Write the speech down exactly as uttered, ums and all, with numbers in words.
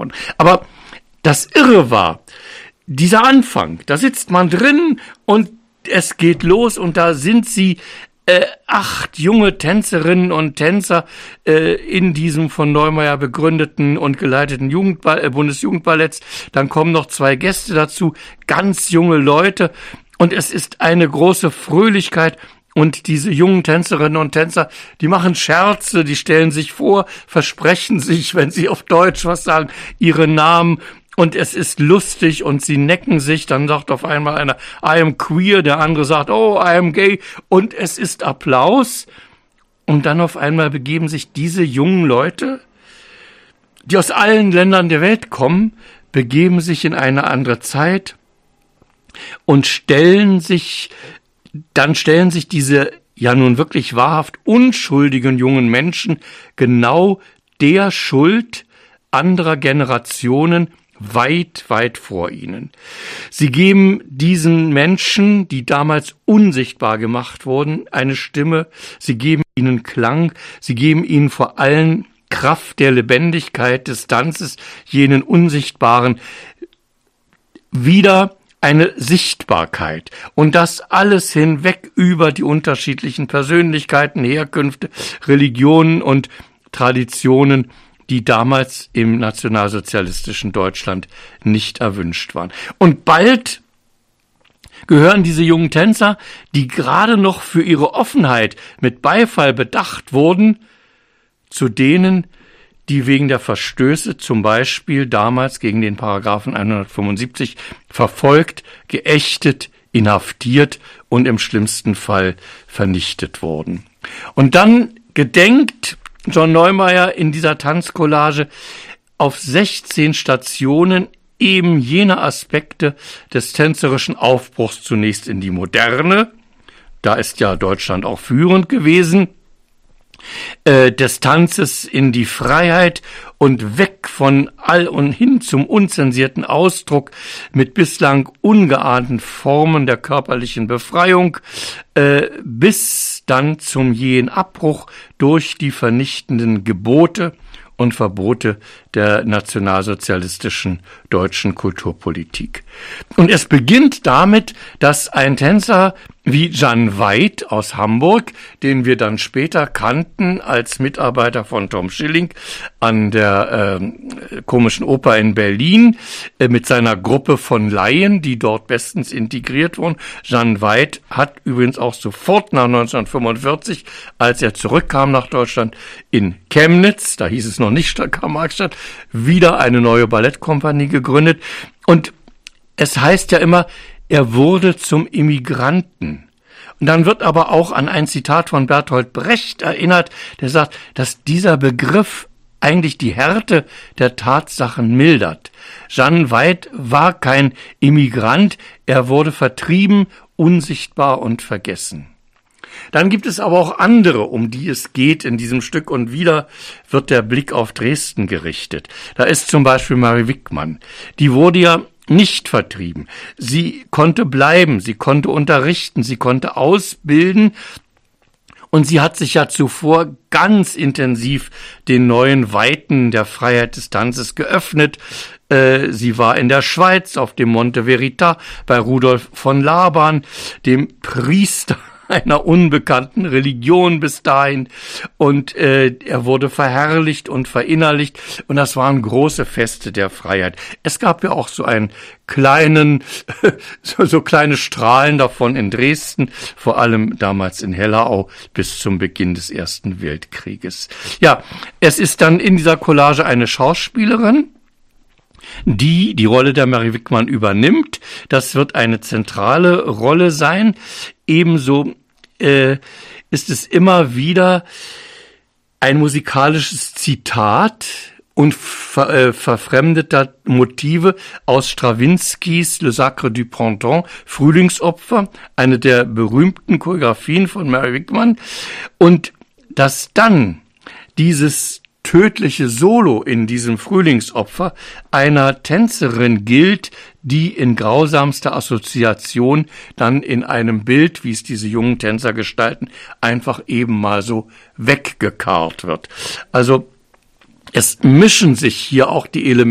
worden. Aber das Irre war, dieser Anfang, da sitzt man drin und es geht los und da sind sie äh, acht junge Tänzerinnen und Tänzer äh, in diesem von Neumeier begründeten und geleiteten Jugendball, äh, Bundesjugendballetts. Dann kommen noch zwei Gäste dazu, ganz junge Leute und es ist eine große Fröhlichkeit. Und diese jungen Tänzerinnen und Tänzer, die machen Scherze, die stellen sich vor, versprechen sich, wenn sie auf Deutsch was sagen, ihre Namen. Und es ist lustig und sie necken sich, dann sagt auf einmal einer, I am queer, der andere sagt, oh, I am gay, und es ist Applaus. Und dann auf einmal begeben sich diese jungen Leute, die aus allen Ländern der Welt kommen, begeben sich in eine andere Zeit und stellen sich, dann stellen sich diese ja nun wirklich wahrhaft unschuldigen jungen Menschen genau der Schuld anderer Generationen weit, weit vor ihnen. Sie geben diesen Menschen, die damals unsichtbar gemacht wurden, eine Stimme, sie geben ihnen Klang, sie geben ihnen vor allem Kraft der Lebendigkeit des Tanzes, jenen Unsichtbaren, wieder eine Sichtbarkeit. Und das alles hinweg über die unterschiedlichen Persönlichkeiten, Herkünfte, Religionen und Traditionen, die damals im nationalsozialistischen Deutschland nicht erwünscht waren. Und bald gehören diese jungen Tänzer, die gerade noch für ihre Offenheit mit Beifall bedacht wurden, zu denen, die wegen der Verstöße zum Beispiel damals gegen den Paragraphen hundertfünfundsiebzig verfolgt, geächtet, inhaftiert und im schlimmsten Fall vernichtet wurden. Und dann gedenkt John Neumeier in dieser Tanzcollage auf sechzehn Stationen eben jene Aspekte des tänzerischen Aufbruchs zunächst in die Moderne, da ist ja Deutschland auch führend gewesen, äh, des Tanzes in die Freiheit und weg von all und hin zum unzensierten Ausdruck mit bislang ungeahnten Formen der körperlichen Befreiung, äh, bis dann zum jähen Abbruch durch die vernichtenden Gebote und Verbote der nationalsozialistischen deutschen Kulturpolitik. Und es beginnt damit, dass ein Tänzer wie Jan Veit aus Hamburg, den wir dann später kannten als Mitarbeiter von Tom Schilling an der äh, Komischen Oper in Berlin, äh, mit seiner Gruppe von Laien, die dort bestens integriert wurden. Jan Veit hat übrigens auch sofort nach neunzehnhundertfünfundvierzig, als er zurückkam nach Deutschland, in Chemnitz, da hieß es noch nicht Karl-Marx-Stadt, wieder eine neue Ballettkompanie gegründet. Und es heißt ja immer, er wurde zum Immigranten. Und dann wird aber auch an ein Zitat von Bertolt Brecht erinnert, der sagt, dass dieser Begriff eigentlich die Härte der Tatsachen mildert. Jan Veit war kein Immigrant, er wurde vertrieben, unsichtbar und vergessen. Dann gibt es aber auch andere, um die es geht in diesem Stück, und wieder wird der Blick auf Dresden gerichtet. Da ist zum Beispiel Marie Wickmann. Die wurde ja nicht vertrieben. Sie konnte bleiben, sie konnte unterrichten, sie konnte ausbilden, und sie hat sich ja zuvor ganz intensiv den neuen Weiten der Freiheit des Tanzes geöffnet. Äh, sie war in der Schweiz auf dem Monte Verita bei Rudolf von Laban, dem Priester einer unbekannten Religion bis dahin, und äh, er wurde verherrlicht und verinnerlicht, und das waren große Feste der Freiheit. Es gab ja auch so einen kleinen, so, so kleine Strahlen davon in Dresden, vor allem damals in Hellerau bis zum Beginn des Ersten Weltkrieges. Ja, es ist dann in dieser Collage eine Schauspielerin, die die Rolle der Marie Wickmann übernimmt. Das wird eine zentrale Rolle sein. Ebenso äh, ist es immer wieder ein musikalisches Zitat und ver, äh, verfremdeter Motive aus Strawinskys Le Sacre du Printemps, Frühlingsopfer, eine der berühmten Choreografien von Marie Wickmann. Und dass dann dieses tödliche Solo in diesem Frühlingsopfer einer Tänzerin gilt, die in grausamster Assoziation dann in einem Bild, wie es diese jungen Tänzer gestalten, einfach eben mal so weggekarrt wird. Also es mischen sich hier auch die Elemente